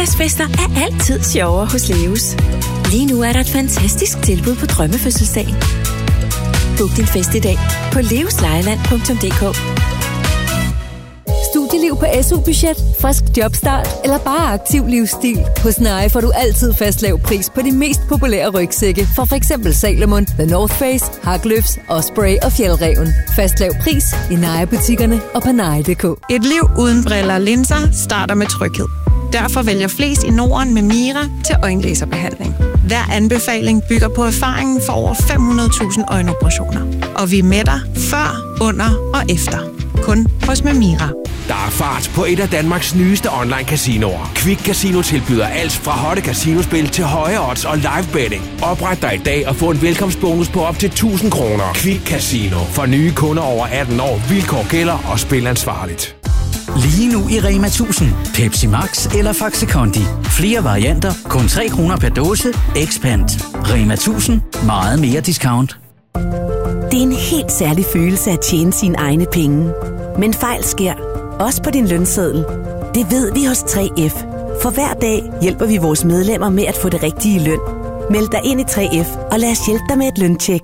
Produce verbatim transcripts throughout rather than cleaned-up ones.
fødselsdagsfester er altid sjovere hos Leos. Lige nu er der et fantastisk tilbud på drømmefødselsdag. Book din fest i dag på leoslejeland punktum d k. Studieliv på S U-budget, frisk jobstart eller bare aktiv livsstil. Hos Nae får du altid fast lav pris på de mest populære rygsække fra f.eks. Salomon, The North Face, Haglöfs, Osprey og Fjällräven. Fast lav pris i Nae-butikkerne og på nae punktum d k. Et liv uden briller og linser starter med tryghed. Derfor vælger flest i Norden med Mira til øjenlaserbehandling. Hver anbefaling bygger på erfaringen for over fem hundrede tusind øjenoperationer. Og vi er med dig før, under og efter. Kun hos Mira. Der er fart på et af Danmarks nyeste online-casinoer. Quick Casino tilbyder alt fra hotte casinospil til høje odds og live betting. Opret dig i dag og få en velkomstbonus på op til tusind kroner. Quick Casino. For nye kunder over atten år. Vilkår gælder og spil ansvarligt. Lige nu i Rema tusind. Pepsi Max eller Faxe Kondi. Flere varianter. Kun tre kroner per dåse. Expand. Rema tusind. Meget mere discount. Det er en helt særlig følelse at tjene sine egne penge. Men fejl sker. Også på din lønseddel. Det ved vi hos tre F. For hver dag hjælper vi vores medlemmer med at få det rigtige løn. Meld dig ind i tre F og lad os hjælpe dig med et løntjek.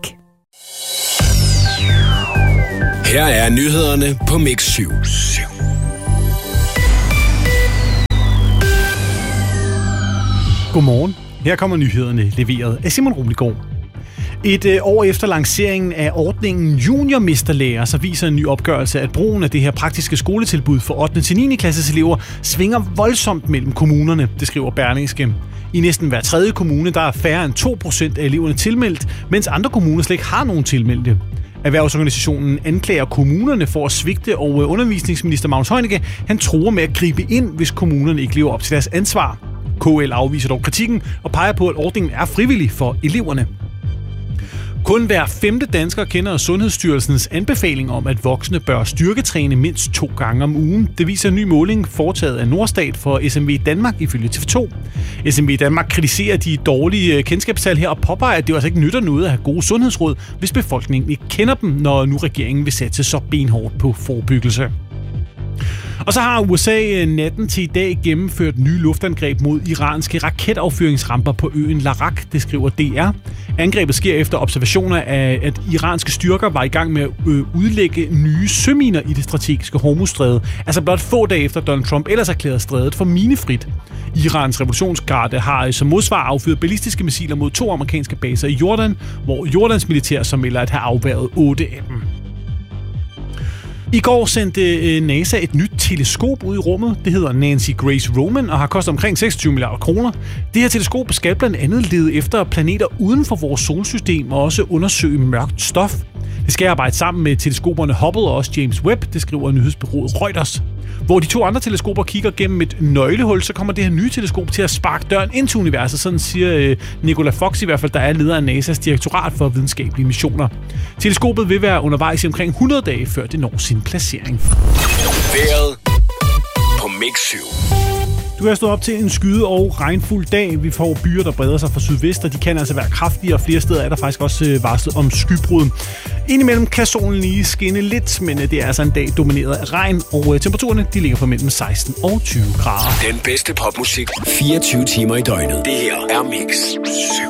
Her er nyhederne på Mix syv. Godmorgen. Her kommer nyhederne leveret af Simon Rumligård. Et øh, år efter lanceringen af ordningen juniormesterlærer, så viser en ny opgørelse, at brugen af det her praktiske skoletilbud for ottende til niende klasses elever svinger voldsomt mellem kommunerne, det skriver Berlingske. I næsten hver tredje kommune, der er færre end to procent af eleverne tilmeldt, mens andre kommuner slet ikke har nogen tilmeldte. Erhvervsorganisationen anklager kommunerne for at svigte, og undervisningsminister Magnus Heunicke, han truer med at gribe ind, hvis kommunerne ikke lever op til deres ansvar. K L afviser dog kritikken og peger på, at ordningen er frivillig for eleverne. Kun hver femte dansker kender Sundhedsstyrelsens anbefaling om, at voksne bør styrketræne mindst to gange om ugen. Det viser en ny måling foretaget af Norstat for S M V Danmark ifølge T V to. S M V Danmark kritiserer de dårlige kendskabstal her og påpeger, at det altså ikke nytter noget at have gode sundhedsråd, hvis befolkningen ikke kender dem, når nu regeringen vil satse så benhårdt på forebyggelse. Og så har U S A natten til i dag gennemført nye luftangreb mod iranske raketaffyringsramper på øen Larak, det skriver D R. Angrebet sker efter observationer af, at iranske styrker var i gang med at udlægge nye søminer i det strategiske Hormuzstræde, altså blot få dage efter Donald Trump ellers erklærede strædet for minefrit. Irans revolutionsgarde har som modsvar affyret ballistiske missiler mod to amerikanske baser i Jordan, hvor Jordans militær så melder at have afværget otte af dem. I går sendte NASA et nyt teleskop ud i rummet. Det hedder Nancy Grace Roman og har kostet omkring seksogtyve milliarder kroner. Det her teleskop skal blandt andet lede efter planeter uden for vores solsystem og også undersøge mørkt stof. Det skal arbejde sammen med teleskoperne Hubble og også James Webb, det skriver nyhedsbureauet Reuters. Hvor de to andre teleskoper kigger gennem et nøglehul, så kommer det her nye teleskop til at sparke døren ind til universet, sådan siger øh, Nicola Fox i hvert fald, der er leder af NASA's direktorat for videnskabelige missioner. Teleskopet vil være undervejs i omkring hundrede dage, før det når sin placering. Vejret på Mix syv. Du er stået op til en skyde- og regnfuld dag. Vi får byer, der breder sig fra sydvest, og de kan altså være kraftige, og flere steder er der faktisk også varslet om skybrud. Indimellem kan solen lige skinne lidt, men det er altså en dag domineret af regn, og temperaturerne de ligger på mellem seksten og tyve grader. Den bedste popmusik fireogtyve timer i døgnet. Det her er Mix syv.